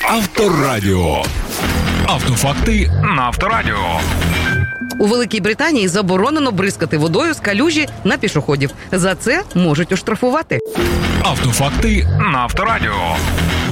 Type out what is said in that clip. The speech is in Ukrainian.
Авторадіо. Автофакти на Авторадіо. У Великій Британії заборонено бризкати водою з калюжі на пішоходів. За це можуть оштрафувати. Автофакти на Авторадіо.